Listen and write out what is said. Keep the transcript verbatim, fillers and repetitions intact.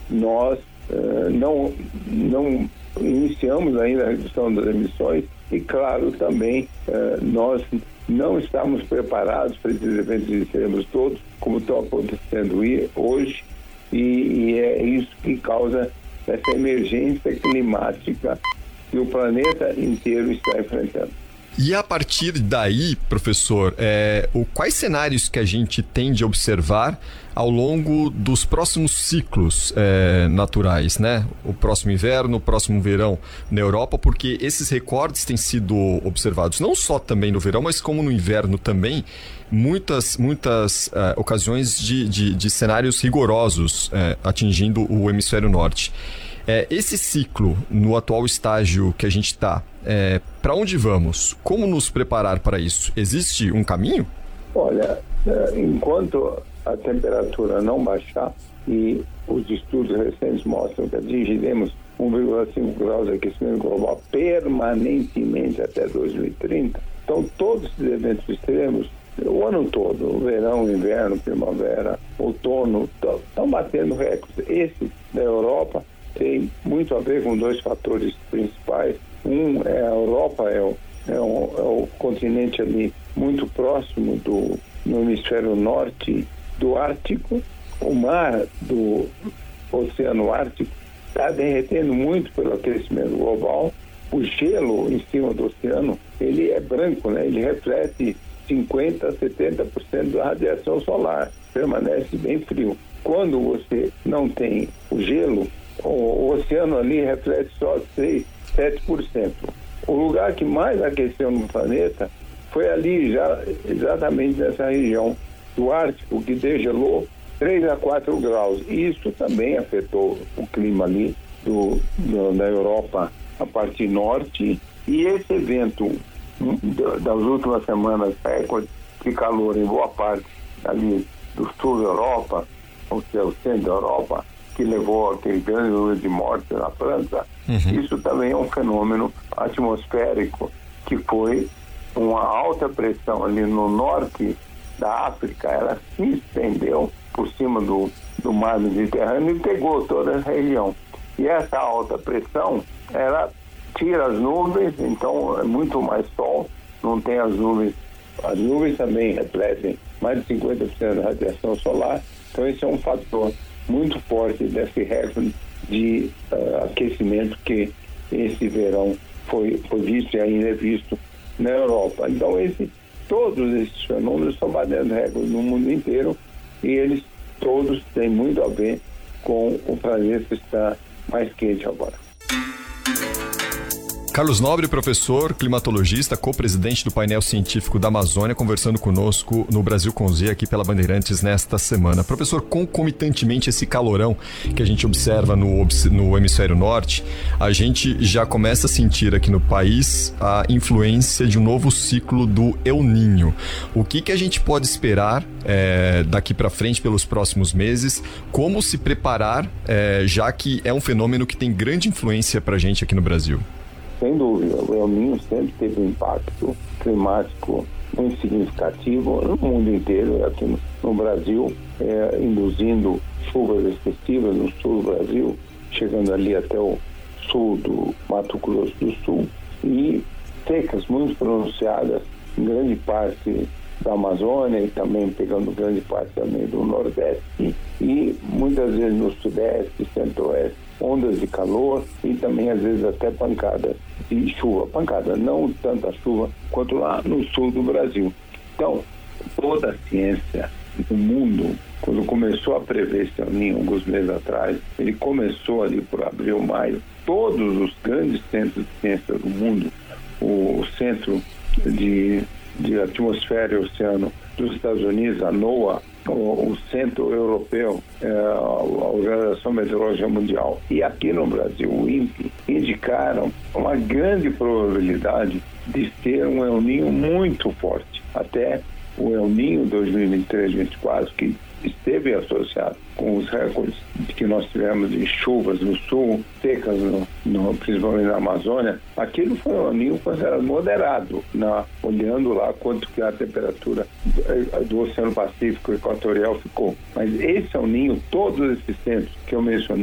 nós uh, não, não iniciamos ainda a redução das emissões e, claro, também uh, nós não estamos preparados para esses eventos extremos todos, como estão acontecendo hoje, e, e é isso que causa essa emergência climática que o planeta inteiro está enfrentando. E a partir daí, professor, é, o, quais cenários que a gente tem de observar ao longo dos próximos ciclos é, naturais, né? O próximo inverno, o próximo verão na Europa, porque esses recordes têm sido observados não só também no verão, mas como no inverno também, muitas, muitas é, ocasiões de, de, de cenários rigorosos é, atingindo o hemisfério norte. É, esse ciclo, no atual estágio que a gente está, é, para onde vamos? Como nos preparar para isso? Existe um caminho? Olha, enquanto a temperatura não baixar, e os estudos recentes mostram que atingiremos um vírgula cinco graus de aquecimento global permanentemente até dois mil e trinta, então todos esses eventos extremos, o ano todo, verão, inverno, primavera, outono, estão batendo recordes. Esse da Europa tem muito a ver com dois fatores principais. Um é a Europa, é o, é o, é o continente ali muito próximo do no hemisfério norte do Ártico. O mar do Oceano Ártico está derretendo muito pelo aquecimento global. O gelo em cima do oceano, ele é branco, né? Ele reflete cinquenta por cento, setenta por cento da radiação solar, permanece bem frio. Quando você não tem o gelo, o, o oceano ali reflete só seis, sete por cento. O lugar que mais aqueceu no planeta foi ali, já, exatamente nessa região do Ártico, que degelou três a quatro graus. E isso também afetou o clima ali do, do, da Europa, a parte norte. E esse evento das últimas semanas, recorde de calor em boa parte ali do sul da Europa, ou seja, o centro da Europa, que levou aquele grande número de mortes na França, uhum. Isso também é um fenômeno atmosférico, que foi uma alta pressão ali no norte da África. Ela se estendeu por cima do, do mar Mediterrâneo e pegou toda a região. E essa alta pressão, ela tira as nuvens, então é muito mais sol, não tem as nuvens. As nuvens também refletem mais de cinquenta por cento da radiação solar, então esse é um fator muito forte desse recorde de uh, aquecimento que esse verão foi, foi visto e ainda é visto na Europa. Então esse, todos esses fenômenos estão batendo recorde no mundo inteiro e eles todos têm muito a ver com o planeta estar mais quente agora. Carlos Nobre, professor, climatologista, co-presidente do painel científico da Amazônia, conversando conosco no Brasil com Z aqui pela Bandeirantes nesta semana. Professor, concomitantemente esse calorão que a gente observa no, no hemisfério norte, a gente já começa a sentir aqui no país a influência de um novo ciclo do El Niño. O que, que a gente pode esperar é, daqui para frente pelos próximos meses? Como se preparar, é, já que é um fenômeno que tem grande influência para a gente aqui no Brasil? Sem dúvida, o El Niño sempre teve um impacto climático muito significativo no mundo inteiro, aqui no, no Brasil, é, induzindo chuvas excessivas no sul do Brasil, chegando ali até o sul do Mato Grosso do Sul, e secas muito pronunciadas em grande parte da Amazônia e também pegando grande parte também do Nordeste e muitas vezes no Sudeste e Centro-Oeste, ondas de calor e também às vezes até pancadas de chuva. Pancada, não tanta chuva quanto lá no sul do Brasil. Então, toda a ciência do mundo, quando começou a prever esse El Niño alguns meses atrás, ele começou ali por abril, maio, todos os grandes centros de ciência do mundo, o Centro de, de Atmosfera e Oceano dos Estados Unidos, a NOAA, o, o Centro Europeu, é, a Organização Meteorológica Mundial, e aqui no Brasil, o INPE, indicaram uma grande probabilidade de ser um El Niño muito forte. Até o El Niño dois mil e vinte e três, dois mil e vinte e quatro, que esteve associado com os recordes que nós tivemos de chuvas no sul, secas, no, no, principalmente na Amazônia, aquilo foi um El Niño considerado moderado, na, olhando lá quanto que a temperatura do, do Oceano Pacífico Equatorial ficou. Mas esse El Niño, todos esses centros que eu mencionei,